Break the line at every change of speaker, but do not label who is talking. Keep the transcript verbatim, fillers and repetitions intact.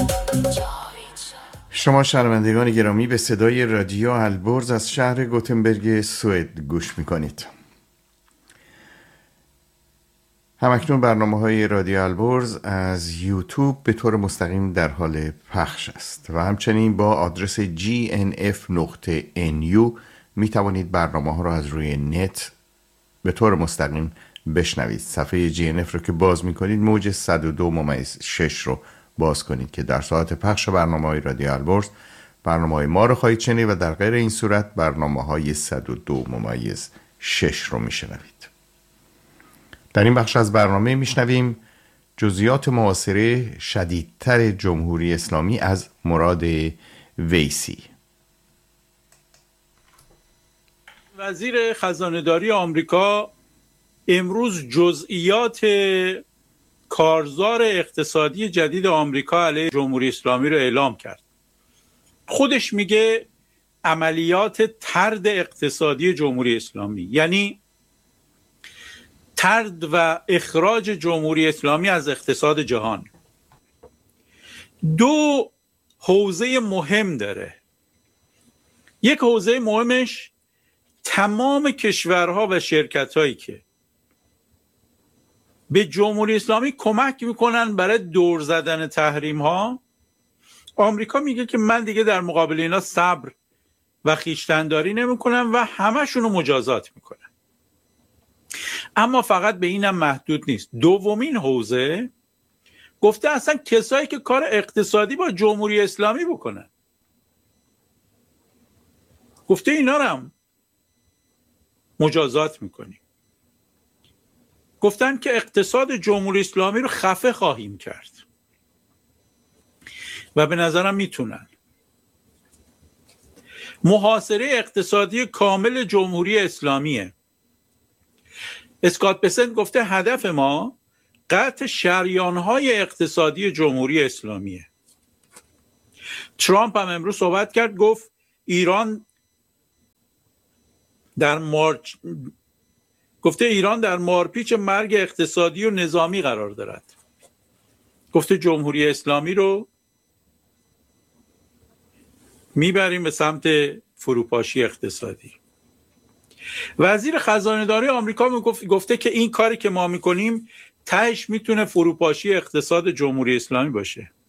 شما شنوندگان گرامی به صدای رادیو البرز از شهر گوتنبرگ سوئد گوش میکنید. همکنون برنامه‌های رادیو البرز از یوتیوب به طور مستقیم در حال پخش است و همچنین با آدرس جی ان اف نقطه ان یو می توانید برنامه ها را از روی نت به طور مستقیم بشنوید. صفحه جی ان اف رو که باز می کنید موج صد و دو ممیز شش رو باز کنید که در ساعت پخش برنامه های رادیو البرز برنامه های ما رو خواهید شنید و در غیر این صورت برنامه های صد و دو ممیز شش رو می شنوید. در این بخش از برنامه میشنویم جزئیات محاصره شدیدتر جمهوری اسلامی از مراد ویسی.
وزیر خزانه‌داری آمریکا امروز جزئیات کارزار اقتصادی جدید آمریکا علیه جمهوری اسلامی رو اعلام کرد. خودش میگه عملیات طرد اقتصادی جمهوری اسلامی، یعنی طرد و اخراج جمهوری اسلامی از اقتصاد جهان. دو حوزه مهم داره. یک حوزه مهمش تمام کشورها و شرکت‌هایی که به جمهوری اسلامی کمک میکنن برای دور زدن تحریم‌ها، آمریکا میگه که من دیگه در مقابل اینا صبر و خویشتن‌داری نمیکنم و همشونو مجازات میکنم. اما فقط به اینم محدود نیست. دومین حوزه گفته اصلا کسایی که کار اقتصادی با جمهوری اسلامی بکنن، گفته اینا رو هم مجازات میکنیم. گفتن که اقتصاد جمهوری اسلامی رو خفه خواهیم کرد و به نظرم میتونن. محاصره اقتصادی کامل جمهوری اسلامیه. اسکات بسنت گفته هدف ما قطع شریان‌های اقتصادی جمهوری اسلامیه. ترامپ هم امروز صحبت کرد، گفت ایران در مارچ گفته ایران در مارپیچ مرگ اقتصادی و نظامی قرار دارد. گفته جمهوری اسلامی رو میبریم به سمت فروپاشی اقتصادی. وزیر خزانه‌داری آمریکا گفته که این کاری که ما میکنیم تهش میتونه فروپاشی اقتصاد جمهوری اسلامی باشه.